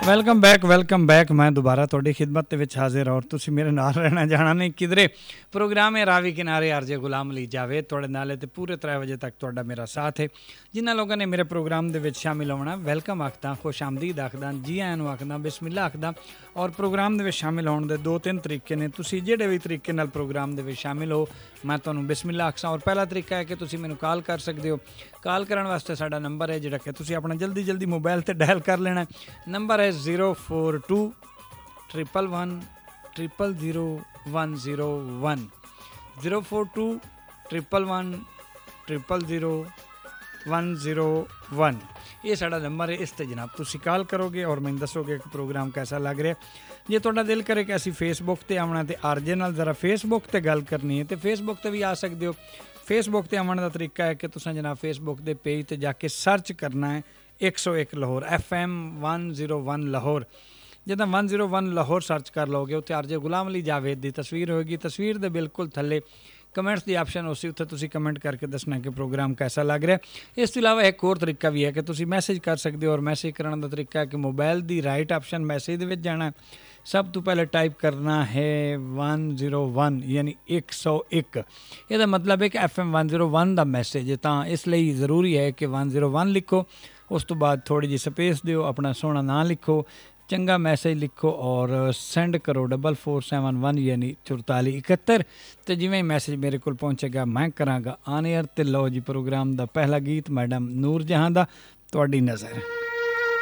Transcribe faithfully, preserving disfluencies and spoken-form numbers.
Welcome back welcome back ਮੈਂ ਦੁਬਾਰਾ ਤੁਹਾਡੀ ਖਿਦਮਤ ਦੇ ਵਿੱਚ ਹਾਜ਼ਰ ਔਰ ਤੁਸੀਂ ਮੇਰੇ ਨਾਲ ਰਹਿਣਾ ਜਾਣਾ ਨਹੀਂ ਕਿਧਰੇ ਪ੍ਰੋਗਰਾਮ ਹੈ ਰਾਵੀ ਕਿਨਾਰੇ ਆਰਜੇ ਗੁਲਾਮ ਅਲੀ ਜਾਵੇਦ ਤੁਹਾਡੇ ਨਾਲ ਅਤੇ ਪੂਰੇ ਤਰੇ ਵਜੇ ਤੱਕ ਤੁਹਾਡਾ ਮੇਰਾ ਸਾਥ ਹੈ ਜਿਨ੍ਹਾਂ ਲੋਕਾਂ ਨੇ ਮੇਰੇ ਪ੍ਰੋਗਰਾਮ ਦੇ ਵਿੱਚ ਸ਼ਾਮਿਲ ਹੋਣਾ ਵੈਲਕਮ ਆਖਦਾ ਖੁਸ਼ ਆਮਦੀਦ ਆਖਦਾ ਜੀ ਆਇਆਂ ਨੂੰ ਆਖਦਾ ਬਿਸਮਿਲ੍ਲਾ ਆਖਦਾ ਔਰ ਪ੍ਰੋਗਰਾਮ ਦੇ ਵਿੱਚ ਸ਼ਾਮਿਲ ਹੋਣ ਦੇ ਦੋ ਤਿੰਨ ਤਰੀਕੇ ਨੇ ਤੁਸੀਂ ਜਿਹੜੇ ਵੀ ਤਰੀਕੇ ਨਾਲ ਪ੍ਰੋਗਰਾਮ ਦੇ ਵਿੱਚ ਸ਼ਾਮਿਲ ਹੋ ਮੈਂ ਤੁਹਾਨੂੰ ਬਿਸਮਿਲ੍ਲਾ ਆਖਸਾਂ ਔਰ ਪਹਿਲਾ ਤਰੀਕਾ ਹੈ ਕਿ ਤੁਸੀਂ ਮੈਨੂੰ ਕਾਲ ਕਰ ਸਕਦੇ ਹੋ ਕਾਲ ਕਰਨ ਵਾਸਤੇ ਸਾਡਾ ਨੰਬਰ ਹੈ ਜਿਹੜਾ ਕਿ ਤੁਸੀਂ ਆਪਣਾ ਜਲਦੀ ਜਲਦੀ ਮੋਬਾਈਲ 'ਤੇ ਡਾਇਲ ਕਰ ਲੈਣਾ ਨੰਬਰ ਹੈ zero four two triple one triple zero one zero one zero four to triple one triple zero one zero one ये साड़ा नंबर है। इस ते जनाब तुसी कॉल करोगे और मैं दसोगे कि प्रोग्राम कैसा लग रहा जे तुहाडा दिल करे कि असी फेसबुक ते आउणा ते आरजे नाल जरा फेसबुक ते गल करनी है तो फेसबुक ते भी आ सकते हो। फेसबुक ते आउण दा तरीका है कि तुसां जनाब फेसबुक दे पेज ते जाके सर्च करना है एक सौ एक Lahore F M one zero one Lahore जिदा one zero one Lahore search कर लोगे उत्थे आरजे गुलाम अली जावेद की तस्वीर होएगी तस्वीर के बिल्कुल थले कमेंट्स की ऑप्शन उसी उत्थे तुसी कमेंट करके दसना कि प्रोग्राम कैसा लग रहा है। इस तो इलावा एक होर तरीका भी है कि तुसी मैसेज कर सकते हो और मैसेज करने का तरीका है कि मोबाइल की राइट ऑप्शन मैसेज दे जाना सब तो पहले टाइप करना है वन ज़ीरो वन यानी एक सौ एक यदा मतलब है कि F M one zero one का मैसेज है तो इसलिए ज़रूरी है कि वन ज़ीरो वन लिखो उस तो बाद थोड़ी जी स्पेस दो अपना सोहना नाम लिखो चंगा मैसेज लिखो और सेंड करो डबल फोर सैवन वन यानी चौताली इकहत्तर तो जिमें मैसेज मेरे को पहुँचेगा मैं कराँगा आन एयर तो लो जी प्रोग्राम का पहला गीत मैडम नूर जहां दा तुहाडी नज़र।